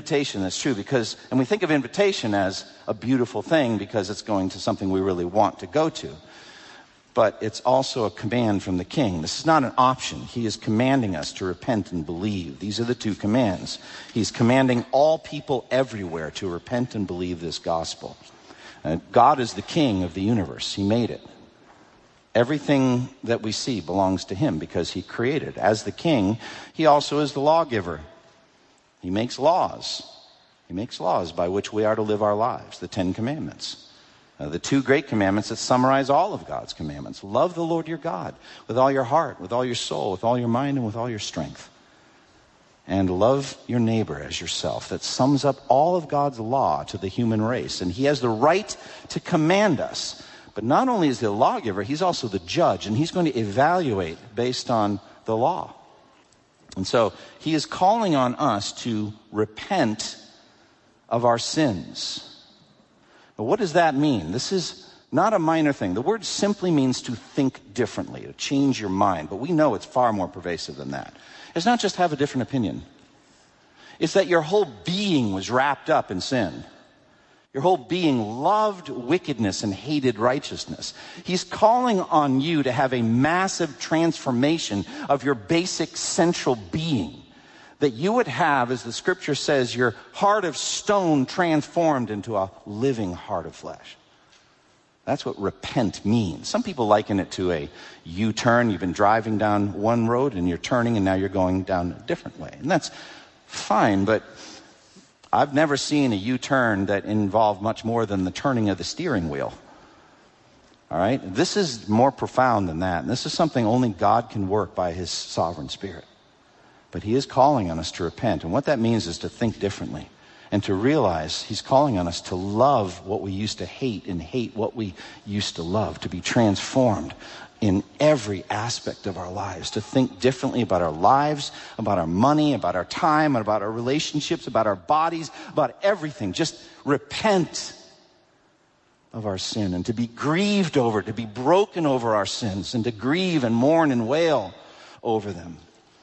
invitation, that's true, and we think of invitation as a beautiful thing because it's going to something we really want to go to. But it's also a command from the King. This is not an option. He is commanding us to repent and believe. These are the two commands. He's commanding all people everywhere to repent and believe this gospel. God is the King of the universe. He made it. Everything that we see belongs to him because he created. As the King, he also is the lawgiver. He makes laws. He makes laws by which we are to live our lives, the 10 Commandments. The 2 great commandments that summarize all of God's commandments. Love the Lord your God with all your heart, with all your soul, with all your mind, and with all your strength. And love your neighbor as yourself. That sums up all of God's law to the human race. And he has the right to command us. But not only is he the lawgiver, he's also the judge. And he's going to evaluate based on the law. And so he is calling on us to repent of our sins. But what does that mean? This is not a minor thing. The word simply means to think differently, to change your mind. But we know it's far more pervasive than that. It's not just have a different opinion. It's that your whole being was wrapped up in sin. Your whole being loved wickedness and hated righteousness. He's calling on you to have a massive transformation of your basic central being. That you would have, as the scripture says, your heart of stone transformed into a living heart of flesh. That's what repent means. Some people liken it to a U-turn. You've been driving down one road and you're turning and now you're going down a different way. And that's fine, but I've never seen a U-turn that involved much more than the turning of the steering wheel. All right? This is more profound than that. And this is something only God can work by his sovereign spirit. But he is calling on us to repent. And what that means is to think differently. And to realize he's calling on us to love what we used to hate and hate what we used to love. To be transformed in every aspect of our lives. To think differently about our lives, about our money, about our time, about our relationships, about our bodies, about everything. Just repent of our sin. And to be grieved over, to be broken over our sins. And to grieve and mourn and wail over them.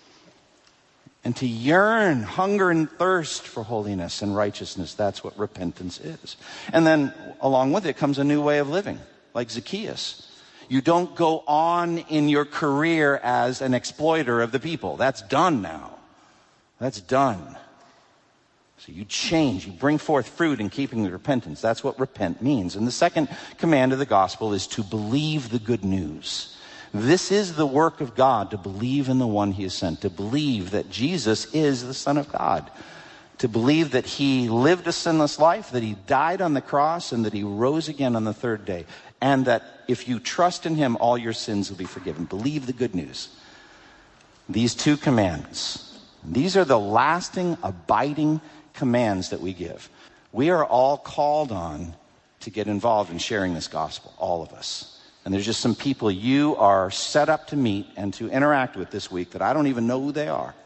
And to yearn, hunger and thirst for holiness and righteousness. That's what repentance is. And then along with it comes a new way of living, like Zacchaeus. You don't go on in your career as an exploiter of the people. That's done now. That's done. So you change, you bring forth fruit in keeping with repentance. That's what repent means. And the second command of the gospel is to believe the good news. This is the work of God, to believe in the one he has sent, to believe that Jesus is the Son of God, to believe that he lived a sinless life, that he died on the cross, and that he rose again on the 3rd day, and that if you trust in him, all your sins will be forgiven. Believe the good news. These 2 commands, these are the lasting, abiding commands that we give. We are all called on to get involved in sharing this gospel, all of us. And there's just some people you are set up to meet and to interact with this week that I don't even know who they are.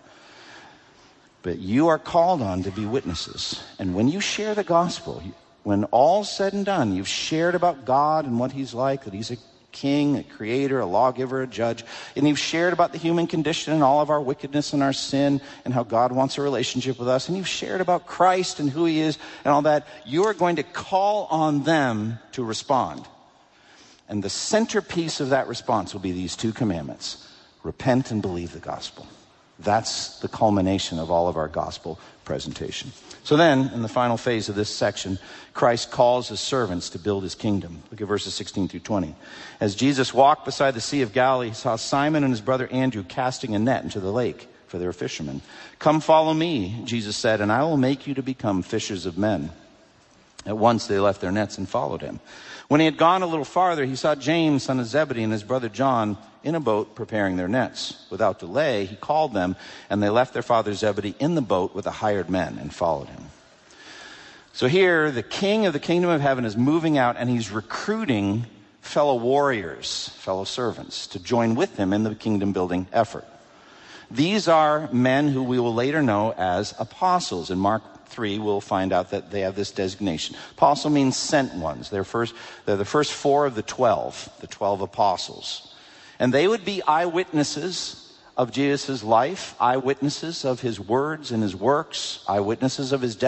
But you are called on to be witnesses. And when you share the gospel, when all's said and done, you've shared about God and what he's like, that he's a king, a creator, a lawgiver, a judge. And you've shared about the human condition and all of our wickedness and our sin and how God wants a relationship with us. And you've shared about Christ and who he is and all that. You are going to call on them to respond. And the centerpiece of that response will be these 2 commandments. Repent and believe the gospel. That's the culmination of all of our gospel presentation. So then, in the final phase of this section, Christ calls his servants to build his kingdom. Look at verses 16 through 20. As Jesus walked beside the Sea of Galilee, he saw Simon and his brother Andrew casting a net into the lake, for they were fishermen. Come follow me, Jesus said, and I will make you to become fishers of men. At once they left their nets and followed him. When he had gone a little farther, he saw James, son of Zebedee, and his brother John in a boat preparing their nets. Without delay, he called them, and they left their father Zebedee in the boat with the hired men and followed him. So here, the king of the kingdom of heaven is moving out, and he's recruiting fellow warriors, fellow servants, to join with him in the kingdom building effort. These are men who we will later know as apostles. In Mark 3, we'll find out that they have this designation. Apostle means sent ones. They're the first 4 of the 12 apostles. And they would be eyewitnesses of Jesus' life, eyewitnesses of his words and his works, eyewitnesses of his death.